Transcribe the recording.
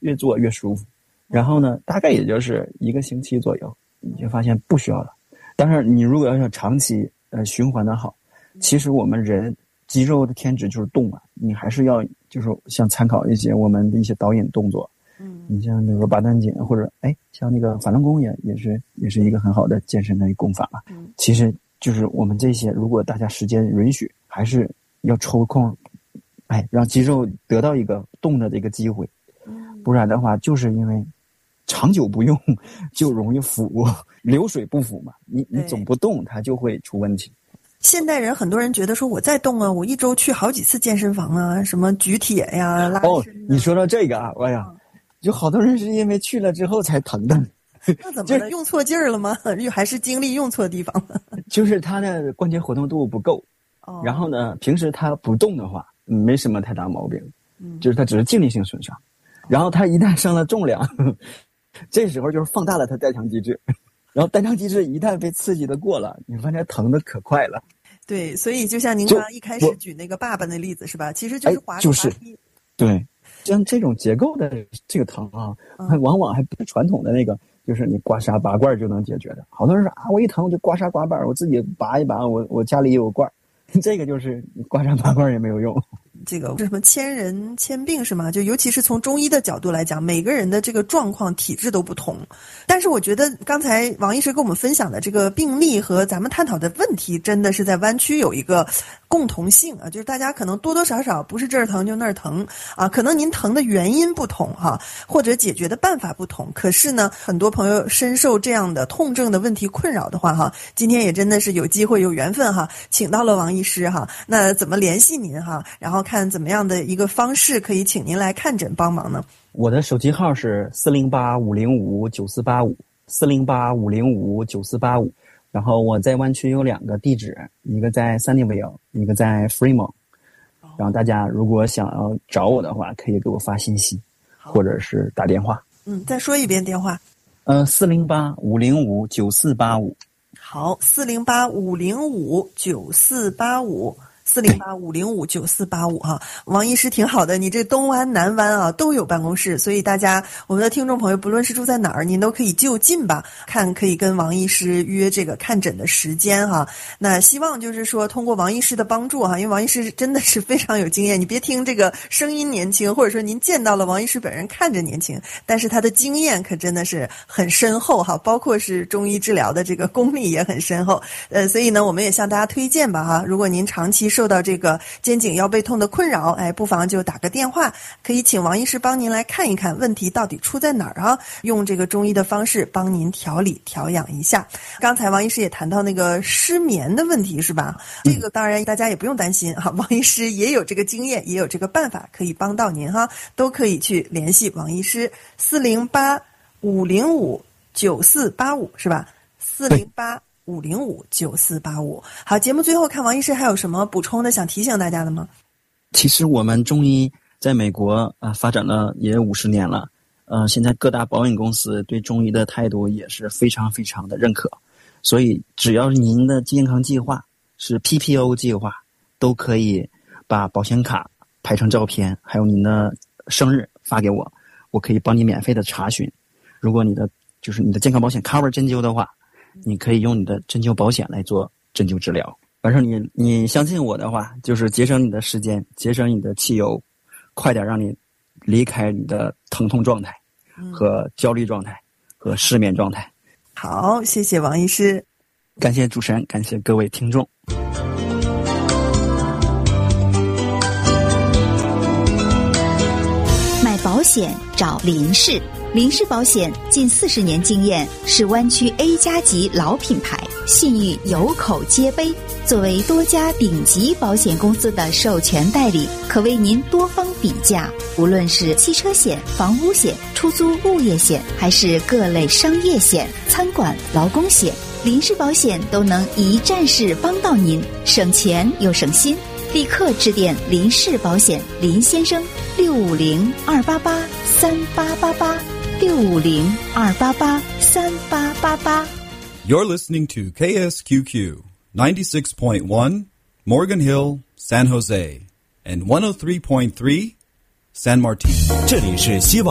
越做越舒服。然后呢，大概也就是1个星期左右，你就发现不需要了。当然，你如果要想长期循环的好，其实我们人肌肉的天职就是动嘛，你还是要就是像参考一些我们的一些导引动作。你像那个八段锦或者像那个法轮功也是一个很好的健身的一个功法嘛。其实就是我们这些，如果大家时间允许，还是要抽空，让肌肉得到一个动的这个机会。不然的话，就是因为长久不用就容易腐，流水不腐嘛。你总不动，它就会出问题。 现代人很多人觉得说我在动啊，我一周去好几次健身房啊，什么举铁呀、拉伸你说到这个啊，就好多人是因为去了之后才疼的。 那怎么了？用错劲儿了吗？还是精力用错地方了？ 就是他的关节活动度不够。然后呢，平时他不动的话，没什么太大毛病。就是他只是静力性损伤。然后他一旦上了重量，这时候就是放大了他代偿机制。然后代偿机制一旦被刺激的过了，你发现疼的可快了。 对，所以就像您刚刚一开始举那个爸爸的例子是吧？其实就是滑梯。 对，像这种结构的这个疼啊，往往还不是传统的那个，就是你刮痧拔罐就能解决的。好多人说我一疼我就刮痧刮板，我自己拔一拔，我家里也有罐，这个就是你刮痧拔罐也没有用。 这个什么千人千病是吗？就尤其是从中医的角度来讲，每个人的这个状况体质都不同。但是我觉得刚才王医师跟我们分享的这个病例和咱们探讨的问题，真的是在湾区有一个共同性啊，就是大家可能多多少少不是这儿疼就那儿疼啊，可能您疼的原因不同哈，或者解决的办法不同。可是呢，很多朋友深受这样的痛症的问题困扰的话哈，今天也真的是有机会有缘分哈，请到了王医师哈。那怎么联系您哈？然后看怎么样的一个方式可以请您来看诊帮忙呢？ 我的手机号是408-505-9485，408-505-9485。然后我在湾区有2个地址，一个在 Sunnyvale， 一个在 Fremont。然后大家如果想要找我的话，可以给我发信息，或者是打电话。 再说一遍电话。 408-505-9485。 好，408-505-9485。408-505-9485哈，王医师挺好的，你这东湾南湾啊都有办公室，所以大家我们的听众朋友不论是住在哪儿，您都可以就近吧，看可以跟王医师约这个看诊的时间哈。那希望就是说通过王医师的帮助哈，因为王医师真的是非常有经验，你别听这个声音年轻，或者说您见到了王医师本人看着年轻，但是他的经验可真的是很深厚哈，包括是中医治疗的这个功力也很深厚。所以呢，我们也向大家推荐吧哈，如果您长期受到这个肩颈腰背痛的困扰，不妨就打个电话，可以请王医师帮您来看一看问题到底出在哪儿啊，用这个中医的方式帮您调理调养一下。刚才王医师也谈到那个失眠的问题是吧？这个当然大家也不用担心哈，王医师也有这个经验，也有这个办法可以帮到您哈，都可以去联系王医师。408-505-9485是吧？408-505-9485。好，节目最后看王医师还有什么补充的想提醒大家的吗？ 其实我们中医在美国发展了也50年了，现在各大保险公司对中医的态度也是非常非常的认可，所以只要您的健康计划是 PPO 计划，都可以把保险卡拍成照片，还有您的生日发给我，我可以帮你免费的查询。如果你的健康保险 cover 针灸的话，你可以用你的针灸保险来做针灸治疗。反正你相信我的话，就是节省你的时间，节省你的汽油，快点让你离开你的疼痛状态和焦虑状态和失眠状态。 好，谢谢王医师。 感谢主持人，感谢各位听众。 买保险找林氏，林氏保险近40年经验，是湾区 A+ 级老品牌，信誉有口皆碑。作为多家顶级保险公司的授权代理，可为您多方比价。无论是汽车险、房屋险、出租物业险，还是各类商业险、餐馆、劳工险，林氏保险都能一站式帮到您，省钱又省心。立刻致电林氏保险林先生650-288-3888，650-288-3888。 You're listening to KSQQ 96.1 Morgan Hill, San Jose, and 103.3 San Martin. 这里是希望